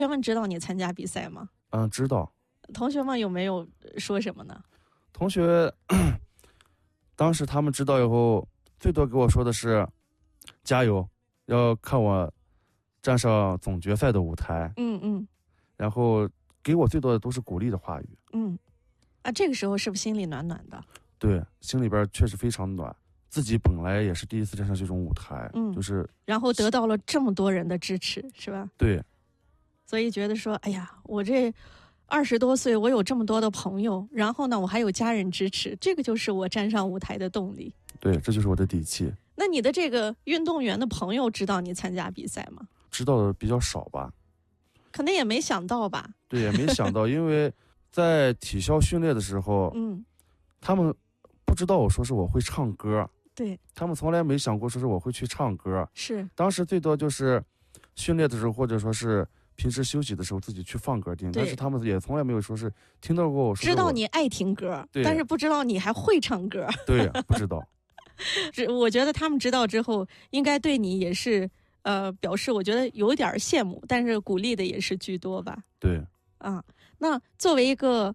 学们知道你参加比赛吗？ 知道。 同学们有没有说什么呢？ 同学当时他们知道以后，最多给我说的是加油，要看我站上总决赛的舞台。然后给我最多的都是鼓励的话语。 这个时候是不是心里暖暖的？ 对，心里边确实非常暖。自己本来也是第一次站上这种舞台，就是然后得到了这么多人的支持，是吧？ 对， 所以觉得说，哎呀，我这20多岁，我有这么多的朋友，然后呢，我还有家人支持，这个就是我站上舞台的动力。 对，这就是我的底气。 那你的这个运动员的朋友知道你参加比赛吗？ 知道的比较少吧， 可能也没想到吧。 对，也没想到，因为在体校训练的时候，他们不知道我说是我会唱歌。 对， 他们从来没想过说是我会去唱歌。 是， 当时最多就是训练的时候，或者说是平时休息的时候自己去放歌听，但是他们也从来没有说是听到过我说。 知道你爱听歌，但是不知道你还会唱歌。 对，不知道。 我觉得他们知道之后，应该对你也是表示，我觉得有点羡慕，但是鼓励的也是居多吧。 对。 那作为一个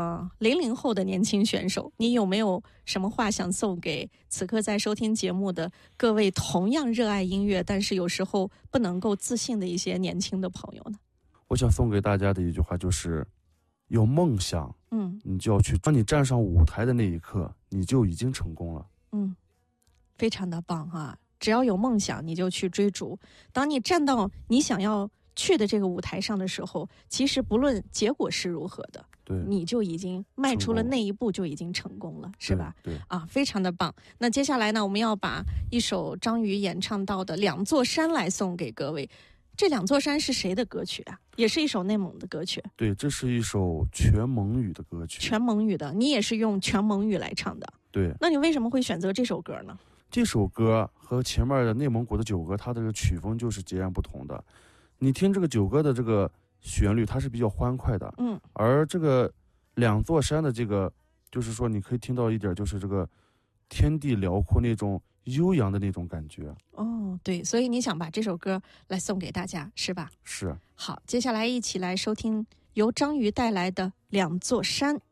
00后的年轻选手，你有没有什么话想送给此刻在收听节目的各位同样热爱音乐，但是有时候不能够自信的一些年轻的朋友呢？ 我想送给大家的一句话就是，有梦想，你就要去。当你站上舞台的那一刻，你就已经成功了。 非常的棒哈！只要有梦想，你就去追逐。当你站到你想要去的这个舞台上的时候，其实不论结果是如何的， 对， 你就已经迈出了那一步，就已经成功了，是吧？ 对非常的棒。那接下来呢，我们要把一首张宇演唱到的《两座山》来送给各位。这两座山是谁的歌曲啊？也是一首内蒙的歌曲。 对，这是一首全蒙语的歌曲。 全蒙语的，你也是用全蒙语来唱的。 对。 那你为什么会选择这首歌呢？ 这首歌和前面的内蒙古的九歌，它的这个曲风就是截然不同的。你听这个九歌的这个旋律，它是比较欢快的，而这个两座山的这个，就是说你可以听到一点，就是这个天地辽阔那种悠扬的那种感觉。 对，所以你想把这首歌来送给大家，是吧？ 是。 好，接下来一起来收听由张宇带来的《两座山》。